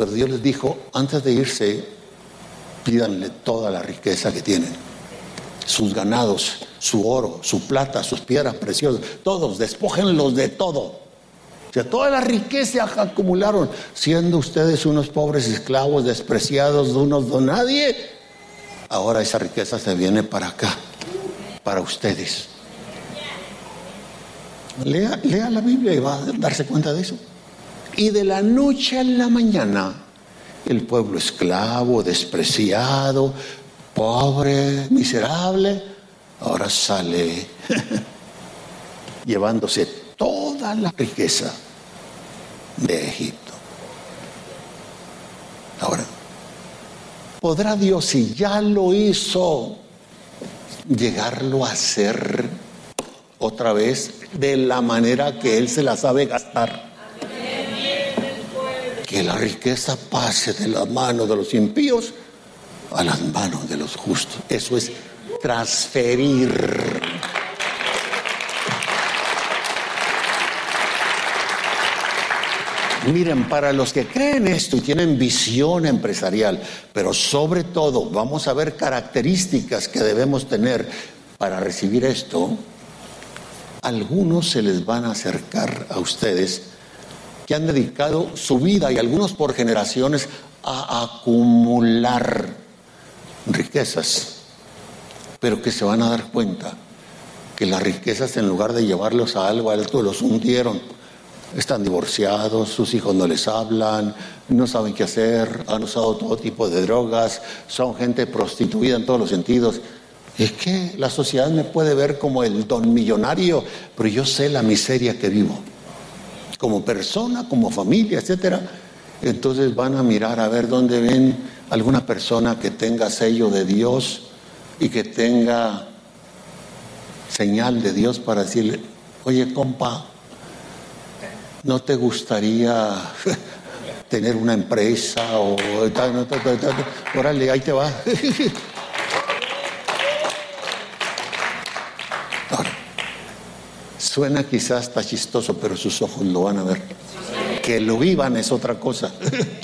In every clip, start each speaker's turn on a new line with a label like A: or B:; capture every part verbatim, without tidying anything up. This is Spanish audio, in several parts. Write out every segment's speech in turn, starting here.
A: Pero Dios les dijo, antes de irse, pídanle toda la riqueza que tienen. Sus ganados, su oro, su plata, sus piedras preciosas, todos, despójenlos de todo. O sea, toda la riqueza acumularon, siendo ustedes unos pobres esclavos despreciados, unos don nadie. Ahora esa riqueza se viene para acá, para ustedes. Lea, lea la Biblia y va a darse cuenta de eso. Y de la noche a la mañana, el pueblo esclavo, despreciado, pobre, miserable, ahora sale llevándose toda la riqueza de Egipto. Ahora, ¿podrá Dios, si ya lo hizo, llegarlo a hacer otra vez de la manera que Él se la sabe gastar? Que la riqueza pase de las manos de los impíos a las manos de los justos. Eso es transferir. Miren, para los que creen esto y tienen visión empresarial, pero sobre todo vamos a ver características que debemos tener para recibir esto. Algunos se les van a acercar a ustedes que han dedicado su vida, y algunos por generaciones, a acumular riquezas, pero que se van a dar cuenta que las riquezas, en lugar de llevarlos a algo alto, los hundieron. Están divorciados, sus hijos no les hablan, no saben qué hacer, han usado todo tipo de drogas, son gente prostituida en todos los sentidos. Es que la sociedad me puede ver como el don millonario, pero yo sé la miseria que vivo, como persona, como familia, etcétera. Entonces van a mirar a ver dónde ven alguna persona que tenga sello de Dios y que tenga señal de Dios para decirle, oye, compa, ¿no te gustaría tener una empresa? O órale, ahí te va. Ahora, suena quizás hasta chistoso, pero sus ojos lo van a ver. Que lo vivan es otra cosa.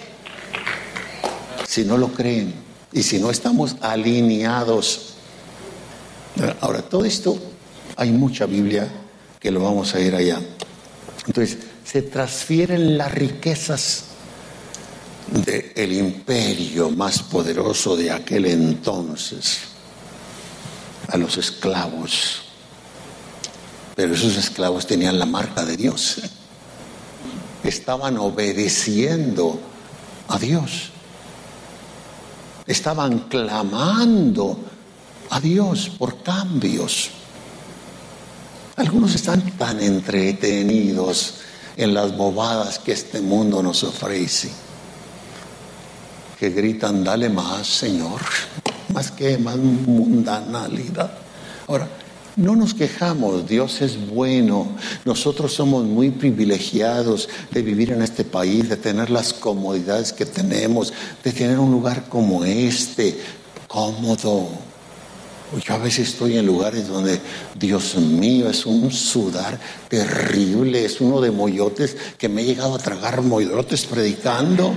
A: Si no lo creen y si no estamos alineados. Ahora, todo esto, hay mucha Biblia que lo vamos a ir allá. Entonces, se transfieren las riquezas del imperio más poderoso de aquel entonces a los esclavos. Pero esos esclavos tenían la marca de Dios. Estaban obedeciendo a Dios. Estaban clamando a Dios por cambios. Algunos están tan entretenidos en las bobadas que este mundo nos ofrece, que gritan, dale más, Señor, más que más mundanalidad. Ahora, no nos quejamos, Dios es bueno, nosotros somos muy privilegiados de vivir en este país, de tener las comodidades que tenemos, de tener un lugar como este, cómodo. Yo a veces estoy en lugares donde, Dios mío, es un sudar terrible, es uno de moyotes, que me he llegado a tragar moyotes predicando.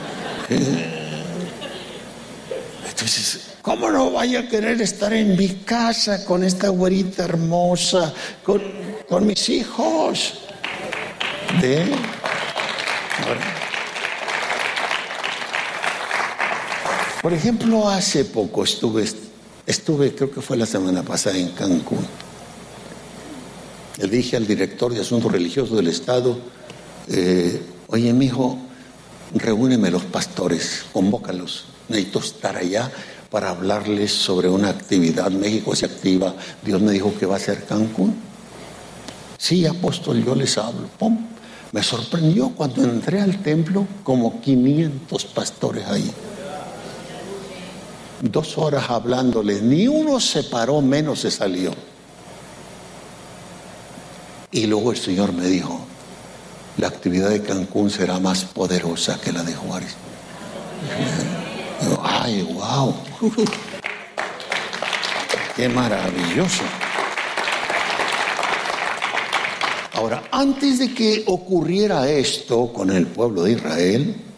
A: Entonces, ¿cómo no vaya a querer estar en mi casa con esta güerita hermosa, con, con mis hijos? ¿De? Ahora, por ejemplo, hace poco estuve... Estuve, creo que fue la semana pasada, en Cancún. Le dije al director de Asuntos Religiosos del Estado, eh, oye, mijo, reúneme los pastores, convócalos. Necesito estar allá para hablarles sobre una actividad. México se activa. Dios me dijo que va a ser Cancún. Sí, apóstol, yo les hablo. ¡Pum! Me sorprendió cuando entré al templo, como quinientos pastores ahí. Dos horas hablándoles, ni uno se paró, menos se salió. Y luego el Señor me dijo, la actividad de Cancún será más poderosa que la de Juárez. Y yo, ay, wow, qué maravilloso. Ahora, antes de que ocurriera esto con el pueblo de Israel,